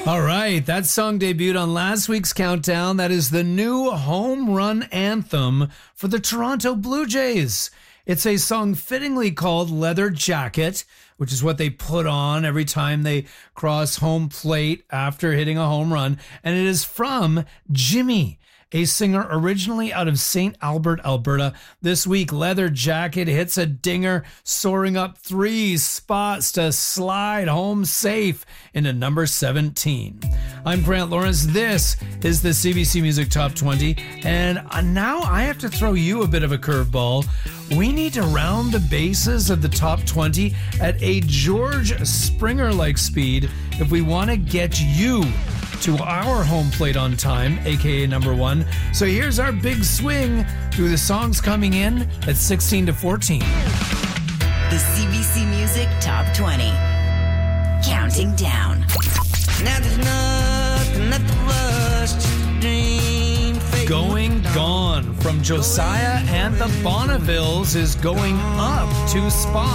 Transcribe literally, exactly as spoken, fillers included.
All right, that song debuted on last week's countdown. That is the new home run anthem for the Toronto Blue Jays. It's a song fittingly called Leather Jacket, which is what they put on every time they cross home plate after hitting a home run. And it is from Jimmy, a singer originally out of Saint Albert, Alberta. This week, Leather Jacket hits a dinger, soaring up three spots to slide home safe into number seventeen. I'm Grant Lawrence. This is the C B C Music Top twenty. And now I have to throw you a bit of a curveball. We need to round the bases of the top twenty at a George Springer-like speed if we want to get you to our home plate on time, aka number one. So here's our big swing through the songs coming in at sixteen to fourteen. The C B C Music Top twenty. Counting down. Now there's nothing left of us, just a dream. fading Going Gone from Josiah and the Bonnevilles is going up two spots.